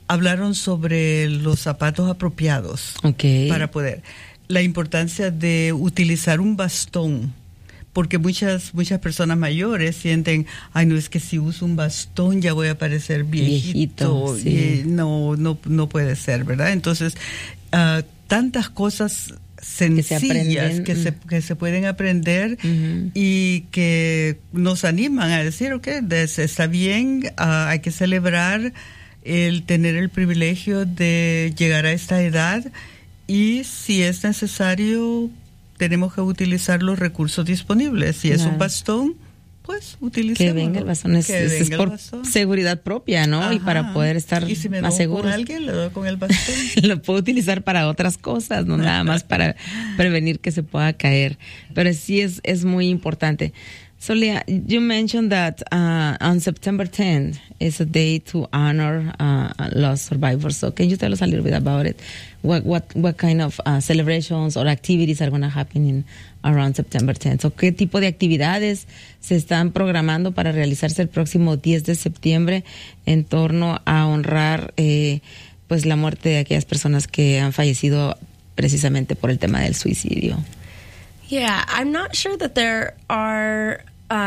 hablaron sobre los zapatos apropiados para poder. La importancia de utilizar un bastón, porque muchas personas mayores sienten, ay, no, es que si uso un bastón ya voy a parecer viejito sí. Y no puede ser, ¿verdad? Entonces, tantas cosas sencillas que se pueden aprender y que nos animan a decir, está bien, hay que celebrar el tener el privilegio de llegar a esta edad y si es necesario tenemos que utilizar los recursos disponibles. Si es un bastón, pues utilicémoslo. Que venga el bastón, es por bastón. Seguridad propia, ¿no? Ajá. Y para poder estar y si me más seguros. Con alguien, le doy con el bastón. Lo puedo utilizar para otras cosas, no nada más para prevenir que se pueda caer. Pero sí es muy importante. So, Leah, you mentioned that on September 10th is a day to honor lost survivors. So, can you tell us a little bit about it? What kind of celebrations or activities are going to happen around September 10th? So, ¿qué tipo de actividades se están programando para realizarse el próximo 10 de septiembre en torno a honrar pues la muerte de aquellas personas que han fallecido precisamente por el tema del suicidio? Yeah, I'm not sure that there are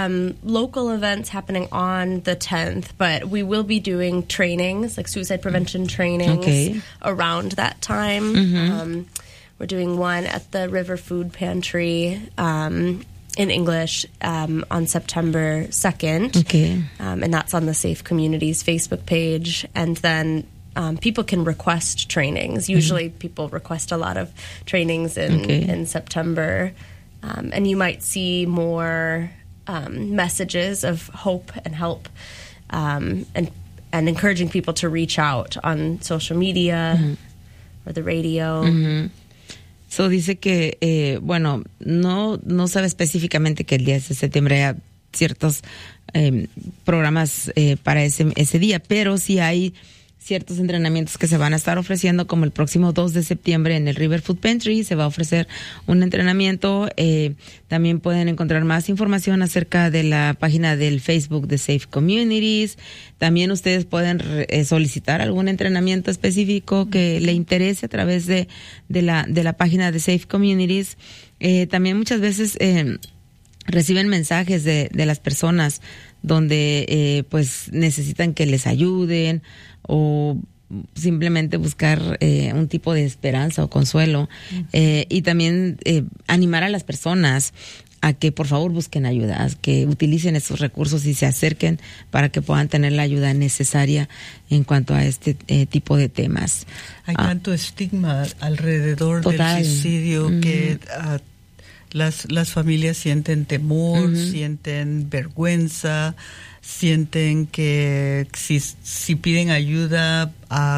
local events happening on the 10th, but we will be doing trainings, like suicide prevention trainings, around that time. We're doing one at the River Food Pantry in English on September 2nd. And that's on the Safe Communities Facebook page. And then people can request trainings. Usually people request a lot of trainings in September. And you might see more messages of hope and help and encouraging people to reach out on social media or the radio. So dice que, bueno, no sabe específicamente que el 10 de septiembre haya ciertos programas para ese día, pero sí hay ciertos entrenamientos que se van a estar ofreciendo, como el próximo 2 de septiembre en el River Food Pantry se va a ofrecer un entrenamiento. También pueden encontrar más información acerca de la página del Facebook de Safe Communities. También ustedes pueden solicitar algún entrenamiento específico que le interese a través de la página de Safe Communities. También muchas veces reciben mensajes de las personas donde pues necesitan que les ayuden o simplemente buscar un tipo de esperanza o consuelo, y también animar a las personas a que por favor busquen ayuda, a que utilicen esos recursos y se acerquen para que puedan tener la ayuda necesaria en cuanto a este tipo de temas. Hay tanto estigma alrededor del suicidio que las familias sienten temor, sienten vergüenza, sienten que si piden ayuda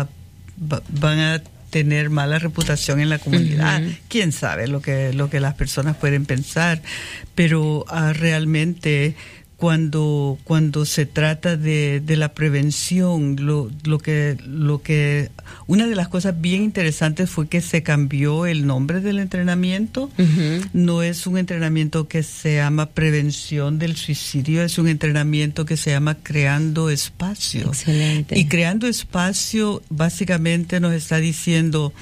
van a tener mala reputación en la comunidad. Quién sabe lo que las personas pueden pensar, pero realmente cuando se trata de la prevención, lo que una de las cosas bien interesantes fue que se cambió el nombre del entrenamiento. No es un entrenamiento que se llama prevención del suicidio, es un entrenamiento que se llama creando espacio. Excelente. Y creando espacio básicamente nos está diciendo,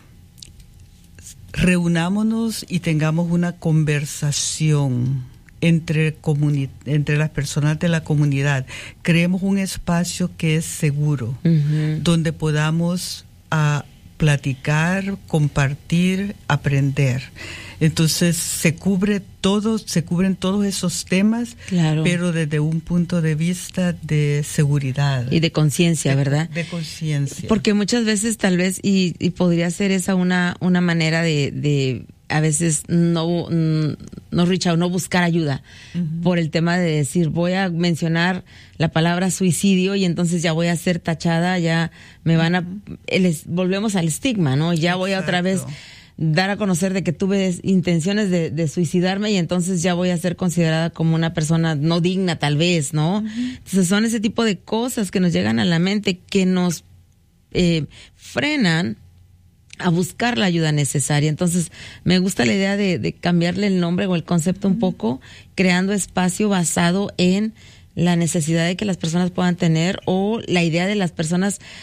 reunámonos y tengamos una conversación entre las personas de la comunidad. Creemos un espacio que es seguro, donde podamos platicar, compartir, aprender. Entonces se cubren todos esos temas, pero desde un punto de vista de seguridad y de conciencia, ¿verdad? De conciencia. Porque muchas veces tal vez y podría ser esa una manera de a veces no reach out, no buscar ayuda por el tema de decir, voy a mencionar la palabra suicidio y entonces ya voy a ser tachada, ya me van volvemos al estigma, ¿no? Ya voy a otra vez dar a conocer de que tuve intenciones de suicidarme y entonces ya voy a ser considerada como una persona no digna, tal vez, ¿no? Entonces son ese tipo de cosas que nos llegan a la mente que nos frenan a buscar la ayuda necesaria. Entonces, me gusta la idea de cambiarle el nombre o el concepto un poco, creando espacio basado en la necesidad de que las personas puedan tener o la idea de las personas